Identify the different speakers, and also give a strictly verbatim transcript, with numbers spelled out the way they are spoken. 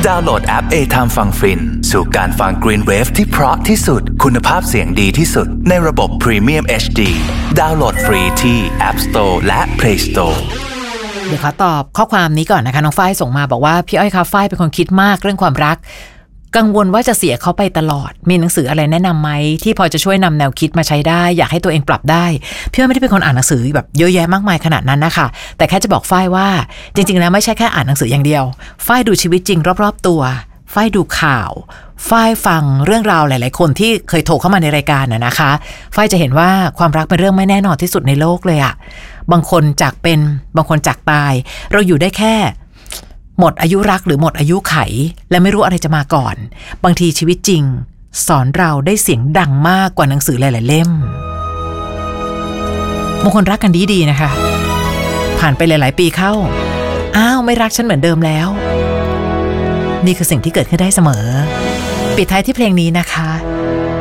Speaker 1: ดาวน์โหลดแอป เอ ไทม์ ฟังฟินสู่การฟัง Green Wave ที่เพราะที่สุดคุณภาพเสียงดีที่สุดในระบบ Premium เอช ดี ดาวน์โหลดฟรีที่ App Store และ Play Store
Speaker 2: เดี๋ยวขอตอบข้อความนี้ก่อนนะคะน้องฝ้ายส่งมาบอกว่าพี่อ้อยคะฝ้ายเป็นคนคิดมากเรื่องความรักกังวลว่าจะเสียเขาไปตลอดมีหนังสืออะไรแนะนำไหมที่พอจะช่วยนำแนวคิดมาใช้ได้อยากให้ตัวเองปรับได้พี่อ้อยไม่ได้เป็นคนอ่านหนังสือแบบเยอะแยะมากมายขนาดนั้นนะคะแต่แค่จะบอกฝ้ายว่าจริงๆแล้วไม่ใช่แค่อ่านหนังสืออย่างเดียวฝ้ายดูชีวิตจริงรอบๆตัวฝ้ายดูข่าวฝ้ายฟังเรื่องราวหลายๆคนที่เคยโทรเข้ามาในรายการน่ะนะคะฝ้ายจะเห็นว่าความรักเป็นเรื่องไม่แน่นอนที่สุดในโลกเลยอะบางคนจากเป็นบางคนจากตายเราอยู่ได้แค่หมดอายุรักหรือหมดอายุไขและไม่รู้อะไรจะมาก่อนบางทีชีวิตจริงสอนเราได้เสียงดังมากกว่าหนังสือหลายๆเล่มบางคนรักกันดีๆนะคะผ่านไปหลายๆปีเข้าอ้าวไม่รักฉันเหมือนเดิมแล้วนี่คือสิ่งที่เกิดขึ้นได้เสมอปิดท้ายที่เพลงนี้นะคะ